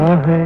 है।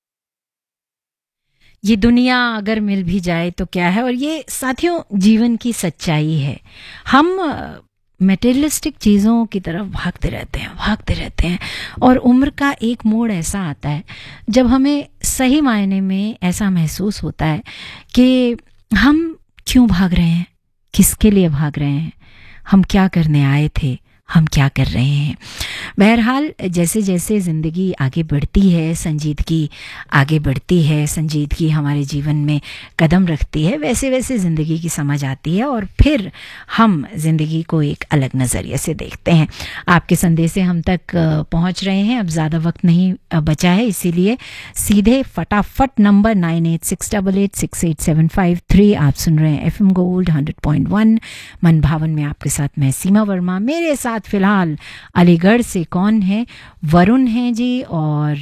ये दुनिया अगर मिल भी जाए तो क्या है, और ये साथियों जीवन की सच्चाई है। हम मटेरियलिस्टिक चीज़ों की तरफ भागते रहते हैं, और उम्र का एक मोड़ ऐसा आता है जब हमें सही मायने में ऐसा महसूस होता है कि हम क्यों भाग रहे हैं, किसके लिए भाग रहे हैं, हम क्या करने आए थे, हम क्या कर रहे हैं। बहरहाल जैसे जैसे ज़िंदगी आगे बढ़ती है, संजीदगी आगे बढ़ती है, संजीदगी हमारे जीवन में कदम रखती है, वैसे वैसे ज़िंदगी की समझ आती है और फिर हम ज़िंदगी को एक अलग नज़रिए से देखते हैं। आपके संदेश से हम तक पहुंच रहे हैं, अब ज़्यादा वक्त नहीं बचा है, इसीलिए सीधे फटाफट नंबर 9868868753। आप सुन रहे हैं FM गोल्ड 100.1 मन भावन में, आपके साथ मैं सीमा वर्मा। मेरे साथ फिलहाल अलीगढ़ से कौन है, वरुण है जी, और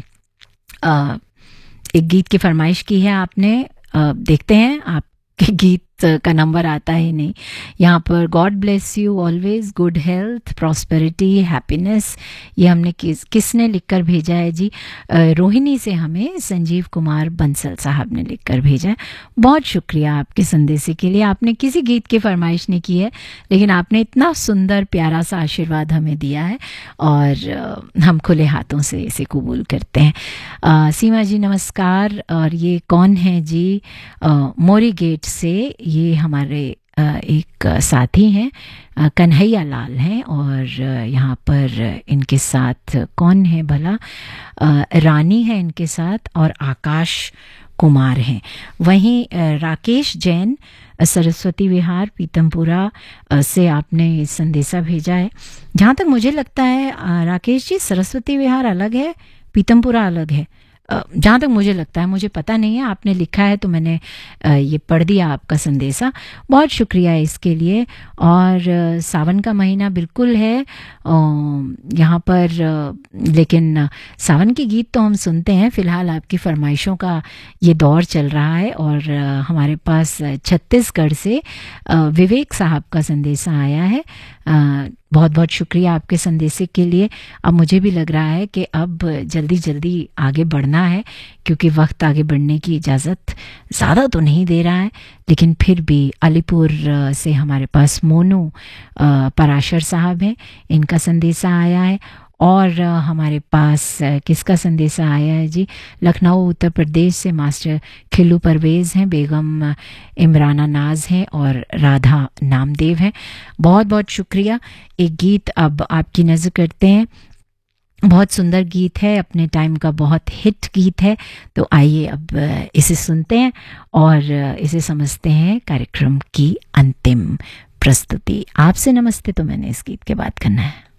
एक गीत की फरमाइश की है आपने। देखते हैं आपके गीत का नंबर आता है नहीं यहाँ पर। God bless you always, good health, prosperity, happiness, ये हमने किसने लिखकर भेजा है जी? रोहिणी से हमें संजीव कुमार बंसल साहब ने लिखकर भेजा है। बहुत शुक्रिया आपके संदेश के लिए। आपने किसी गीत की फरमाइश नहीं की है, लेकिन आपने इतना सुंदर प्यारा सा आशीर्वाद हमें दिया है और हम खुले हाथों से इसे कबूल करते हैं। सीमा जी नमस्कार। और ये कौन है जी? मोरी गेट से ये हमारे एक साथी हैं, कन्हैया लाल हैं, और यहाँ पर इनके साथ कौन है भला? रानी है इनके साथ, और आकाश कुमार हैं। वहीं राकेश जैन सरस्वती विहार पीतमपुरा से आपने संदेशा भेजा है। जहाँ तक मुझे लगता है राकेश जी, सरस्वती विहार अलग है, पीतमपुरा अलग है, जहाँ तक मुझे लगता है, मुझे पता नहीं है। आपने लिखा है तो मैंने ये पढ़ दिया आपका संदेशा, बहुत शुक्रिया इसके लिए। और सावन का महीना बिल्कुल है यहाँ पर, लेकिन सावन के गीत तो हम सुनते हैं। फ़िलहाल आपकी फरमाइशों का ये दौर चल रहा है, और हमारे पास छत्तीसगढ़ से विवेक साहब का संदेशा आया है। बहुत बहुत शुक्रिया आपके संदेश के लिए। अब मुझे भी लग रहा है कि अब जल्दी जल्दी आगे बढ़ना है, क्योंकि वक्त आगे बढ़ने की इजाज़त ज़्यादा तो नहीं दे रहा है, लेकिन फिर भी अलीपुर से हमारे पास मोनू पराशर साहब हैं, इनका संदेशा आया है। और हमारे पास किसका संदेशा आया है जी? लखनऊ उत्तर प्रदेश से मास्टर खिल्लू परवेज़ हैं, बेगम इमराना नाज हैं, और राधा नामदेव हैं। बहुत बहुत शुक्रिया। एक गीत अब आपकी नज़र करते हैं, बहुत सुंदर गीत है, अपने टाइम का बहुत हिट गीत है। तो आइए अब इसे सुनते हैं और इसे समझते हैं कार्यक्रम की अंतिम प्रस्तुति। आपसे नमस्ते तो मैंने इस गीत के बाद करना है।